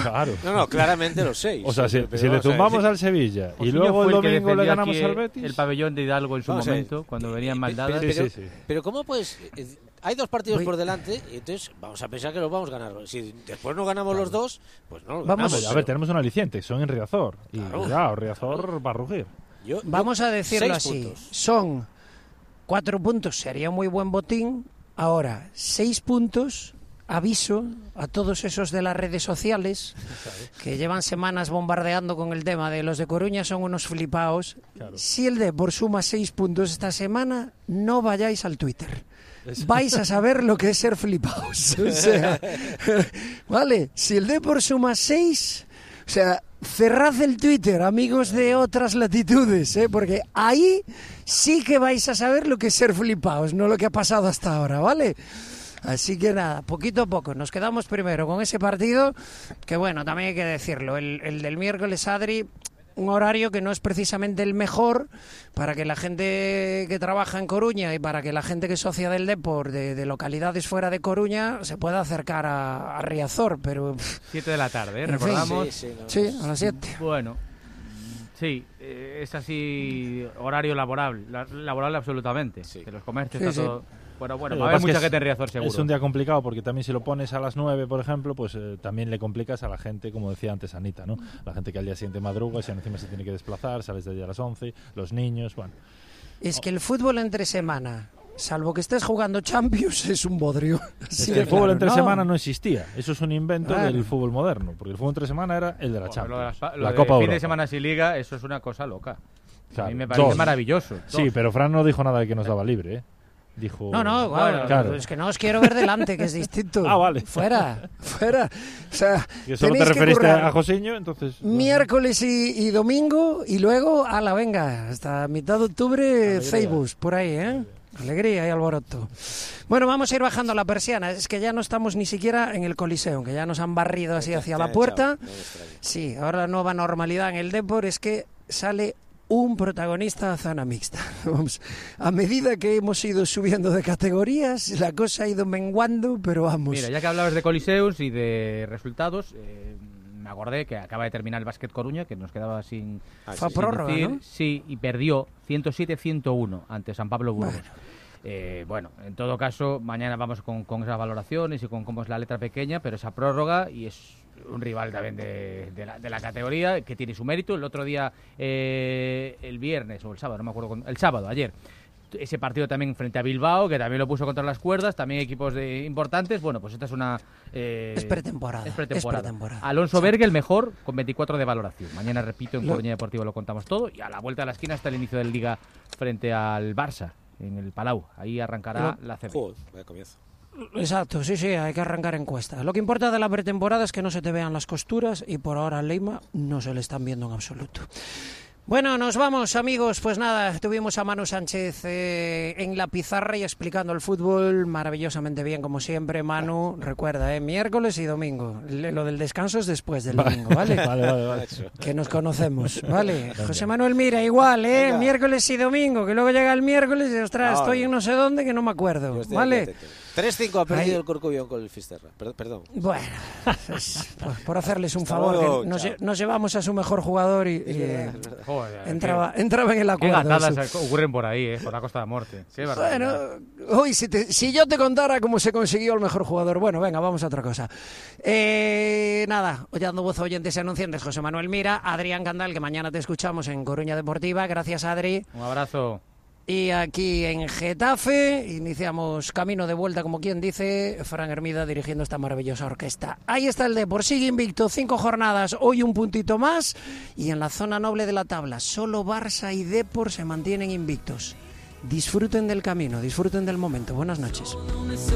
Claro. No, claramente los 6. O sea, si le tumbamos al Sevilla y luego el domingo le ganamos al Betis... El pabellón de Hidalgo en su momento, cuando venían maldadas. Pero ¿cómo pues? Hay 2 partidos por delante y entonces vamos a pensar que los vamos a ganar. Si después no ganamos los 2, pues no los ganamos. A ver, tenemos un aliciente, son en Riazor. Y cuidado, Riazor va a rugir. Vamos a decirlo así. Puntos. Son 4 puntos, sería un muy buen botín. Ahora, 6 puntos, aviso a todos esos de las redes sociales que llevan semanas bombardeando con el tema de los de Coruña son unos flipaos. Claro. Si el Depor suma 6 puntos esta semana, no vayáis al Twitter. Vais a saber lo que es ser flipaos. O sea, vale, si el Depor suma 6, o sea, cerrad el Twitter, amigos de otras latitudes, porque ahí sí que vais a saber lo que es ser flipaos, no lo que ha pasado hasta ahora, ¿vale? Así que nada, poquito a poco, nos quedamos primero con ese partido, que bueno, también hay que decirlo, el del miércoles, Adri, un horario que no es precisamente el mejor para que la gente que trabaja en Coruña y para que la gente que es socia del Depor de localidades fuera de Coruña se pueda acercar a Riazor, pero... 7 de la tarde, recordamos. Sí, a las 7. Bueno, sí, es así horario laborable absolutamente. De los comercios está todo... Bueno, va a haber mucha gente en Riazor, seguro. Es un día complicado porque también si lo pones a las 9, por ejemplo, pues también le complicas a la gente, como decía antes Anita, ¿no? La gente que al día siguiente madruga, si encima se tiene que desplazar, sales de allí a las 11, los niños, bueno. Es que el fútbol entre semana, salvo que estés jugando Champions, es un bodrio. Es que el fútbol entre semana no existía. Eso es un invento del fútbol moderno, porque el fútbol entre semana era el de la Champions. La Copa Europa. Fin de semana sin liga, eso es una cosa loca. Claro, a mí me parece maravilloso. Sí, pero Fran no dijo nada de que nos daba libre, ¿eh? Dijo... No, claro. Es que no os quiero ver delante, que es distinto. Vale. Fuera. O sea, que solo te referiste a Josiño, entonces... Miércoles y domingo, y luego, venga, hasta mitad de octubre, Facebook, por ahí, ¿eh? Alegría y alboroto. Bueno, vamos a ir bajando la persiana. Es que ya no estamos ni siquiera en el Coliseum, que ya nos han barrido así hacia la puerta. Sí, ahora la nueva normalidad en el Depor es que sale un protagonista a zona mixta. Vamos, a medida que hemos ido subiendo de categorías, la cosa ha ido menguando, pero vamos. Mira, ya que hablabas de Coliseus y de resultados, me acordé que acaba de terminar el Básquet Coruña, que nos quedaba sin... Fue prórroga, decir, ¿no? Sí, y perdió 107-101 ante San Pablo Burgos. Bueno, en todo caso, mañana vamos con esas valoraciones y con cómo es la letra pequeña, pero esa prórroga, y es un rival también de la categoría, que tiene su mérito. El otro día, el viernes o el sábado, no me acuerdo, el sábado, ayer, ese partido también frente a Bilbao, que también lo puso contra las cuerdas, también equipos importantes. Bueno, pues esta es una... Es pretemporada. Alonso Bergue, el mejor, con 24 de valoración. Mañana, repito, en Coruña Deportivo lo contamos todo, y a la vuelta de la esquina está el inicio de la Liga frente al Barça, en el Palau. Ahí arrancará la CB. Joder, vaya comienzo. Exacto, sí, hay que arrancar encuesta. Lo que importa de la pretemporada es que no se te vean las costuras y por ahora al Leima no se le están viendo en absoluto. Bueno, nos vamos, amigos. Pues nada, tuvimos a Manu Sánchez en la pizarra y explicando el fútbol maravillosamente bien, como siempre. Manu, recuerda, miércoles y domingo. Lo del descanso es después del domingo, ¿vale? Vale. Que nos conocemos, ¿vale? José Manuel Mira, igual, miércoles y domingo, que luego llega el miércoles y, ostras, estoy en no sé dónde que no me acuerdo, ¿vale? 3-5 ha perdido el Corcubión con el Fisterra. Perdón. Bueno, por hacerles un favor, que nos llevamos a su mejor jugador y entraba en el acuerdo. Qué gatadas ocurren por ahí, por la Costa de la Muerte. Bueno, hoy si yo te contara cómo se consiguió el mejor jugador. Bueno, venga, vamos a otra cosa. Nada, oyendo voz oyentes y anunciantes, José Manuel Mira, Adrián Candal, que mañana te escuchamos en Coruña Deportiva. Gracias, Adri. Un abrazo. Y aquí en Getafe iniciamos camino de vuelta, como quien dice, Fran Hermida dirigiendo esta maravillosa orquesta. Ahí está el Depor, sigue invicto, 5 jornadas, hoy un puntito más, y en la zona noble de la tabla solo Barça y Depor se mantienen invictos. Disfruten del camino, disfruten del momento. Buenas noches.